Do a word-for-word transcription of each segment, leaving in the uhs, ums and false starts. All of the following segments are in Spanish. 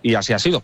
y así ha sido.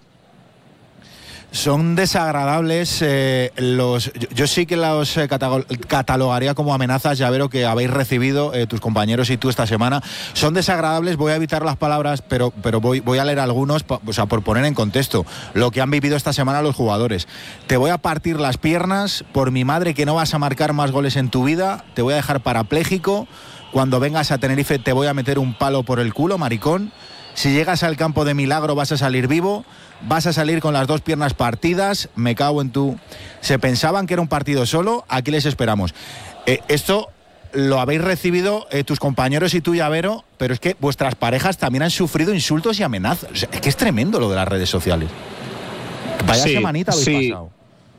Son desagradables eh, los... Yo, yo sí que los eh, catalogaría como amenazas, Llavero, que habéis recibido eh, tus compañeros y tú esta semana. Son desagradables, voy a evitar las palabras, pero, pero voy, voy a leer algunos, pa, o sea, por poner en contexto lo que han vivido esta semana los jugadores. Te voy a partir las piernas, por mi madre que no vas a marcar más goles en tu vida, te voy a dejar parapléjico, cuando vengas a Tenerife te voy a meter un palo por el culo, maricón. Si llegas al campo de milagro vas a salir vivo, vas a salir con las dos piernas partidas, me cago en tu... Se pensaban que era un partido solo, aquí les esperamos. Eh, esto lo habéis recibido eh, tus compañeros y tú, Llavero, pero es que vuestras parejas también han sufrido insultos y amenazas. O sea, es que es tremendo lo de las redes sociales. Vaya sí, semanita habéis sí. pasado.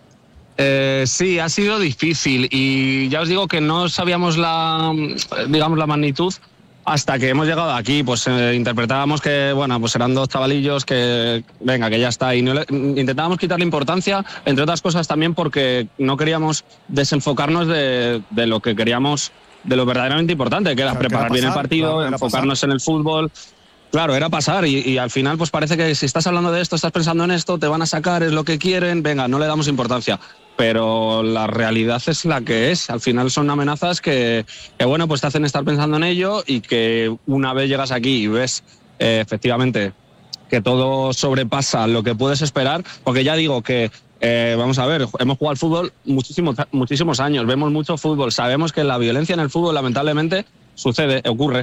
Eh, sí, ha sido difícil y ya os digo que no sabíamos la, digamos, la magnitud hasta que hemos llegado aquí. Pues eh, interpretábamos que, bueno, pues eran dos chavalillos que, venga, que ya está. Y no le, intentábamos quitarle importancia, entre otras cosas también porque no queríamos desenfocarnos de, de lo que queríamos, de lo verdaderamente importante, que era claro, preparar bien el partido, claro, enfocarnos pasar. en el fútbol. Claro, era pasar y, y al final pues parece que si estás hablando de esto, estás pensando en esto, te van a sacar, es lo que quieren, venga, no le damos importancia. Pero la realidad es la que es. Al final son amenazas que, que bueno, pues te hacen estar pensando en ello y que una vez llegas aquí y ves eh, efectivamente que todo sobrepasa lo que puedes esperar, porque ya digo que, eh, vamos a ver, hemos jugado al fútbol muchísimos, muchísimos años, vemos mucho fútbol, sabemos que la violencia en el fútbol lamentablemente sucede, ocurre,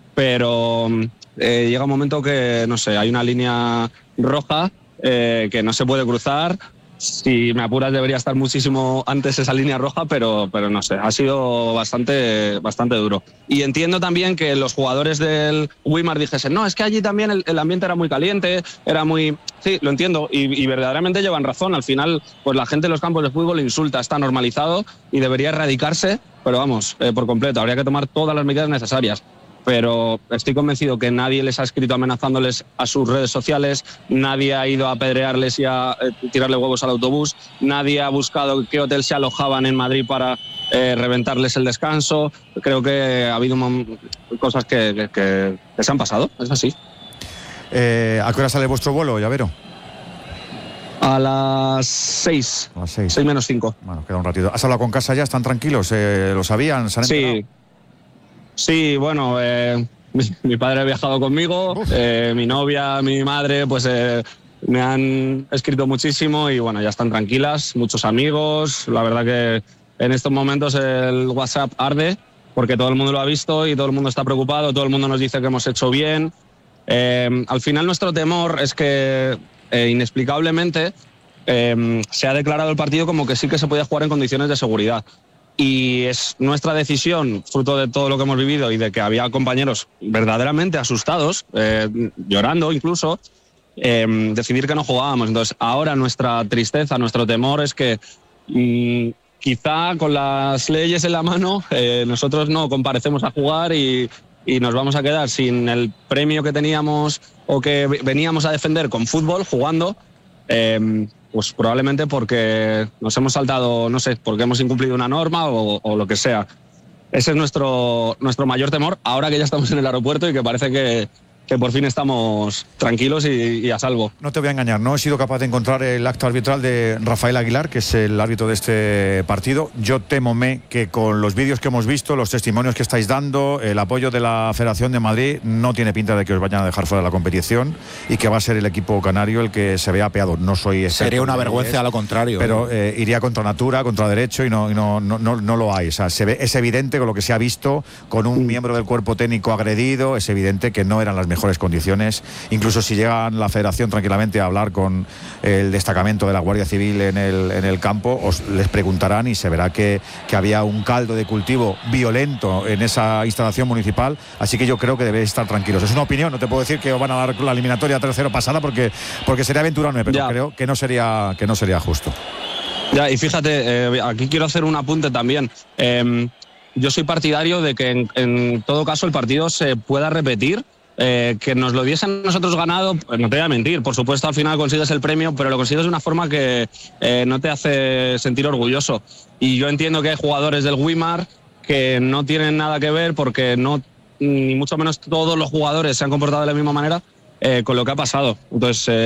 pero eh, llega un momento que, no sé, hay una línea roja eh, que no se puede cruzar. Si me apuras debería estar muchísimo antes esa línea roja, pero, pero no sé, ha sido bastante, bastante duro. Y entiendo también que los jugadores del Weimar dijesen, no, es que allí también el, el ambiente era muy caliente, era muy... Sí, lo entiendo y, y verdaderamente llevan razón. Al final, pues la gente en los campos de fútbol insulta, está normalizado y debería erradicarse, pero vamos, eh, por completo, habría que tomar todas las medidas necesarias. Pero estoy convencido que nadie les ha escrito amenazándoles a sus redes sociales, nadie ha ido a apedrearles y a eh, tirarle huevos al autobús, nadie ha buscado qué hotel se alojaban en Madrid para eh, reventarles el descanso. Creo que ha habido cosas que, que, que, que se han pasado, es así. Eh, ¿A qué hora sale vuestro vuelo, Llavero? A las seis. A las seis. Seis menos cinco. Bueno, queda un ratito. ¿Has hablado con casa ya? ¿Están tranquilos? Eh, ¿Lo sabían? ¿Se han enterado? Sí. Sí, bueno, eh, mi, mi padre ha viajado conmigo, eh, mi novia, mi madre, pues eh, me han escrito muchísimo y bueno, ya están tranquilas, muchos amigos. La verdad que en estos momentos el WhatsApp arde porque todo el mundo lo ha visto y todo el mundo está preocupado, todo el mundo nos dice que hemos hecho bien. Eh, al final nuestro temor es que eh, inexplicablemente eh, se ha declarado el partido como que sí que se podía jugar en condiciones de seguridad. Y es nuestra decisión, fruto de todo lo que hemos vivido y de que había compañeros verdaderamente asustados, eh, llorando incluso, eh, decidir que no jugábamos. Entonces, ahora nuestra tristeza, nuestro temor es que mmm, quizá con las leyes en la mano eh, nosotros no comparecemos a jugar y, y nos vamos a quedar sin el premio que teníamos o que veníamos a defender con fútbol, jugando. Eh, Pues probablemente porque nos hemos saltado, no sé, porque hemos incumplido una norma o, o lo que sea. Ese es nuestro, nuestro mayor temor, ahora que ya estamos en el aeropuerto y que parece que, que por fin estamos tranquilos y, y a salvo. No te voy a engañar, no he sido capaz de encontrar el acto arbitral de Rafael Aguilar, que es el árbitro de este partido. Yo temome que con los vídeos que hemos visto, los testimonios que estáis dando, el apoyo de la Federación de Madrid, no tiene pinta de que os vayan a dejar fuera de la competición y que va a ser el equipo canario el que se vea apeado. No soy experto. Sería una vergüenza a lo contrario. Pero eh, iría contra natura, contra derecho y no, y no, no, no, no lo hay. O sea, se ve, es evidente con lo que se ha visto, con un miembro del cuerpo técnico agredido, es evidente que no eran las mejores condiciones. Incluso si llega la Federación tranquilamente a hablar con el destacamento de la Guardia Civil en el, en el campo, os les preguntarán y se verá que, que había un caldo de cultivo violento en esa instalación municipal, así que yo creo que debéis estar tranquilos. Es una opinión, no te puedo decir que os van a dar la eliminatoria tres cero pasada porque, porque sería aventurarme, pero ya. creo que no sería, que no sería justo. Ya, y fíjate, eh, aquí quiero hacer un apunte también. Eh, yo soy partidario de que en, en todo caso el partido se pueda repetir. Eh, que nos lo diesen nosotros ganado, pues no te voy a mentir, por supuesto al final consigues el premio, pero lo consigues de una forma que eh, no te hace sentir orgulloso. Y yo entiendo que hay jugadores del Weimar que no tienen nada que ver porque no, ni mucho menos todos los jugadores se han comportado de la misma manera eh, con lo que ha pasado. Entonces, eh,